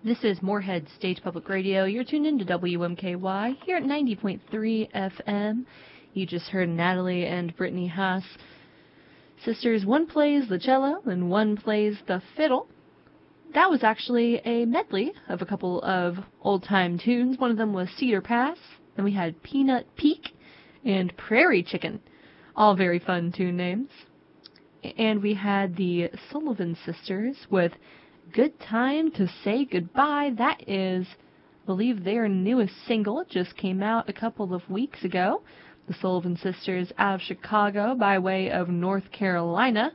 This is Moorhead State Public Radio. You're tuned into WMKY here at 90.3 FM. You just heard Natalie and Brittany Haas. Sisters, one plays the cello and one plays the fiddle. That was actually a medley of a couple of old-time tunes. One of them was Cedar Pass. Then we had Peanut Peak and Prairie Chicken. All very fun tune names. And we had the Sullivan Sisters with Good Time to Say Goodbye. That is, I believe, their newest single. It just came out a couple of weeks ago. The Sullivan Sisters out of Chicago by way of North Carolina.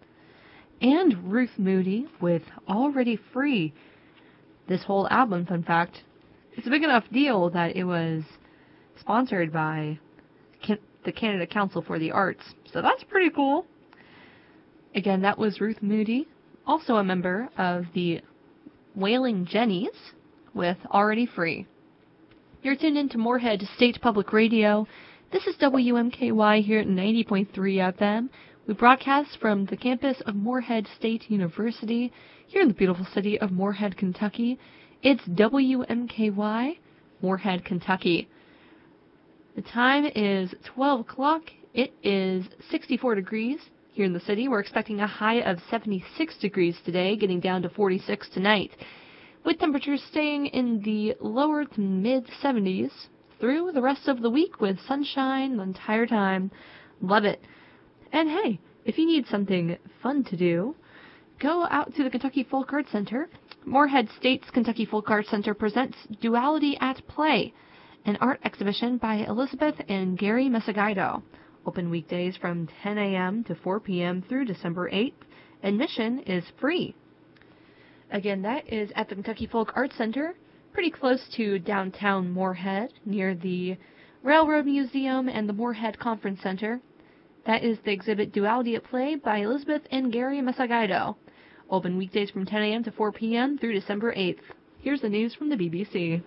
And Ruth Moody with Already Free. This whole album, fun fact, it's a big enough deal that it was sponsored by the Canada Council for the Arts. So that's pretty cool. Again, that was Ruth Moody, also a member of the Wailing Jennies with Already Free. You're tuned into Moorhead State Public Radio. This is WMKY here at 90.3 FM. We broadcast from the campus of Moorhead State University here in the beautiful city of Moorhead, Kentucky. It's WMKY, Moorhead, Kentucky. The time is 12 o'clock. It is 64 degrees here in the city. We're expecting a high of 76 degrees today, getting down to 46 tonight, with temperatures staying in the lower to mid-70s through the rest of the week with sunshine the entire time. Love it. And hey, if you need something fun to do, go out to the Kentucky Folk Arts Center. Moorhead State's Kentucky Folk Arts Center presents Duality at Play, an art exhibition by Elizabeth and Gary Mesagaido. Open weekdays from 10 a.m. to 4 p.m. through December 8th. Admission is free. Again, that is at the Kentucky Folk Arts Center, pretty close to downtown Moorhead, near the Railroad Museum and the Moorhead Conference Center. That is the exhibit Duality at Play by Elizabeth and Gary Mesagaido. Open weekdays from 10 a.m. to 4 p.m. through December 8th. Here's the news from the BBC.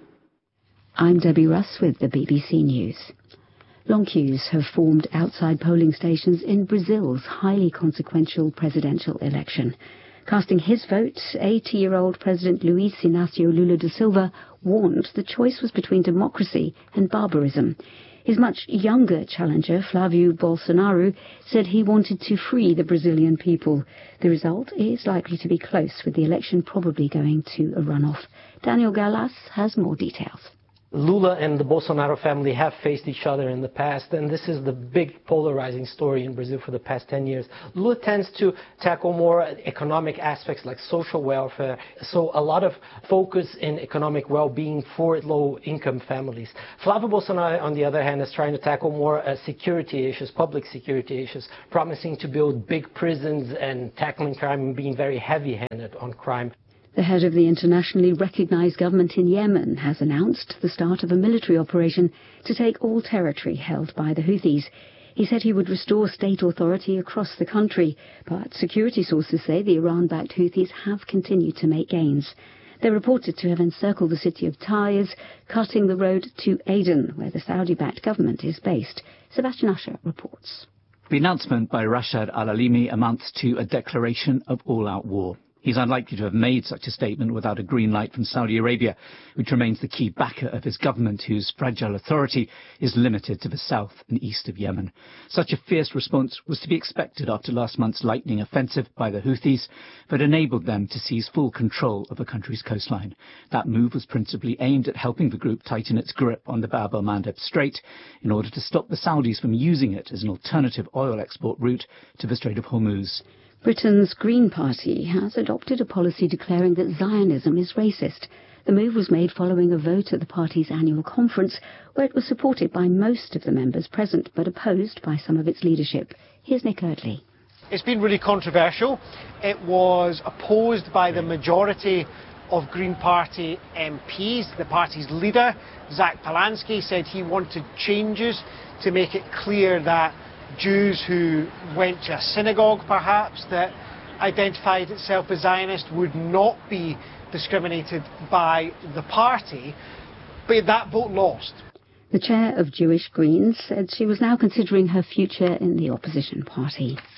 I'm Debbie Russ with the BBC News. Long queues have formed outside polling stations in Brazil's highly consequential presidential election. Casting his vote, 80-year-old President Luiz Inácio Lula da Silva warned the choice was between democracy and barbarism. His much younger challenger, Flávio Bolsonaro, said he wanted to free the Brazilian people. The result is likely to be close, with the election probably going to a runoff. Daniel Gallas has more details. Lula and the Bolsonaro family have faced each other in the past, and this is the big polarizing story in Brazil for the past 10 years. Lula tends to tackle more economic aspects like social welfare, so a lot of focus in economic well-being for low-income families. Flávio Bolsonaro, on the other hand, is trying to tackle more security issues, public security issues, promising to build big prisons and tackling crime and being very heavy-handed on crime. The head of the internationally recognized government in Yemen has announced the start of a military operation to take all territory held by the Houthis. He said he would restore state authority across the country, but security sources say the Iran-backed Houthis have continued to make gains. They're reported to have encircled the city of Taiz, cutting the road to Aden, where the Saudi-backed government is based. Sebastian Usher reports. The announcement by Rashad al-Alimi amounts to a declaration of all-out war. He's unlikely to have made such a statement without a green light from Saudi Arabia, which remains the key backer of his government, whose fragile authority is limited to the south and east of Yemen. Such a fierce response was to be expected after last month's lightning offensive by the Houthis that enabled them to seize full control of the country's coastline. That move was principally aimed at helping the group tighten its grip on the Bab el-Mandeb Strait in order to stop the Saudis from using it as an alternative oil export route to the Strait of Hormuz. Britain's Green Party has adopted a policy declaring that Zionism is racist. The move was made following a vote at the party's annual conference, where it was supported by most of the members present, but opposed by some of its leadership. Here's Nick Eardley. It's been really controversial. It was opposed by the majority of Green Party MPs. The party's leader, Zach Polansky, said he wanted changes to make it clear that Jews who went to a synagogue, perhaps, that identified itself as Zionist would not be discriminated by the party, but that vote lost. The chair of Jewish Greens said she was now considering her future in the opposition party.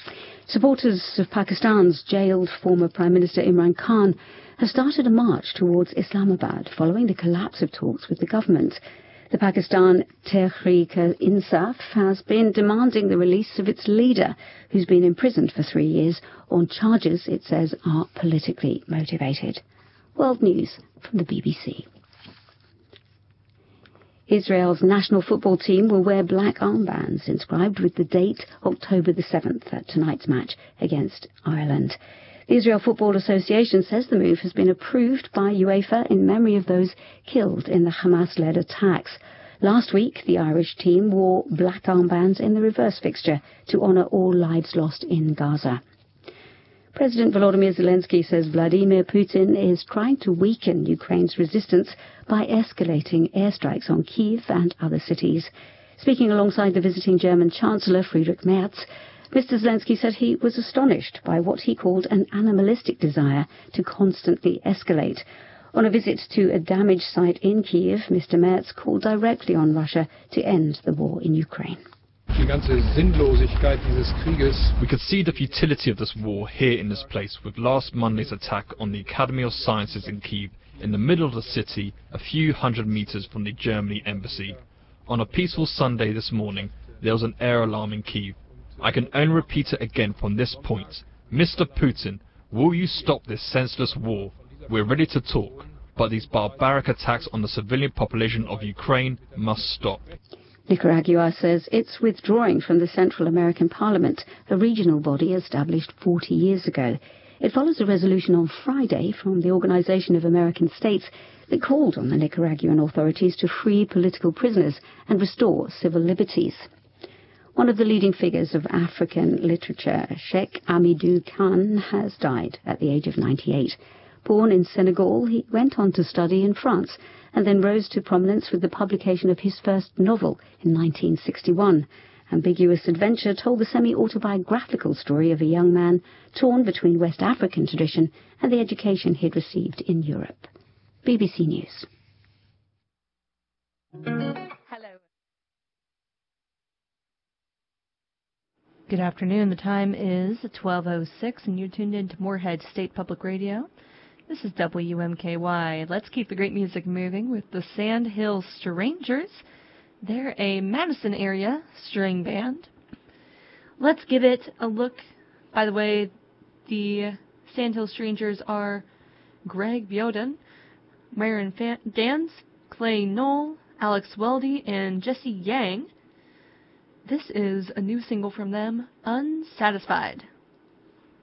Supporters of Pakistan's jailed former Prime Minister Imran Khan have started a march towards Islamabad following the collapse of talks with the government. The Pakistan Tehreek-e-Insaf has been demanding the release of its leader, who's been imprisoned for 3 years on charges it says are politically motivated. World News from the BBC. Israel's national football team will wear black armbands inscribed with the date October the 7th at tonight's match against Ireland. The Israel Football Association says the move has been approved by UEFA in memory of those killed in the Hamas-led attacks. Last week, the Irish team wore black armbands in the reverse fixture to honour all lives lost in Gaza. President Volodymyr Zelensky says Vladimir Putin is trying to weaken Ukraine's resistance by escalating airstrikes on Kyiv and other cities. Speaking alongside the visiting German Chancellor Friedrich Merz, Mr. Zelensky said he was astonished by what he called an animalistic desire to constantly escalate. On a visit to a damaged site in Kyiv, Mr. Merz called directly on Russia to end the war in Ukraine. We can see the futility of this war here in this place with last Monday's attack on the Academy of Sciences in Kyiv, in the middle of the city, a few hundred meters from the Germany embassy. On a peaceful Sunday this morning, there was an air alarm in Kyiv. I can only repeat it again from this point. Mr. Putin, will you stop this senseless war? We're ready to talk, but these barbaric attacks on the civilian population of Ukraine must stop. Nicaragua says it's withdrawing from the Central American Parliament, a regional body established 40 years ago. It follows a resolution on Friday from the Organization of American States that called on the Nicaraguan authorities to free political prisoners and restore civil liberties. One of the leading figures of African literature, Cheikh Hamidou Kane, has died at the age of 98. Born in Senegal, he went on to study in France and then rose to prominence with the publication of his first novel in 1961. Ambiguous Adventure told the semi-autobiographical story of a young man torn between West African tradition and the education he'd received in Europe. BBC News. Hello. Good afternoon. The time is 12:06 and you're tuned in to Moorhead State Public Radio. This is WMKY. Let's keep the great music moving with the Sand Hill Strangers. They're a Madison area string band. Let's give it a look. By the way, the Sand Hill Strangers are Greg Bioden, Myron Dans, Clay Knoll, Alex Weldy, and Jesse Yang. This is a new single from them, Unsatisfied.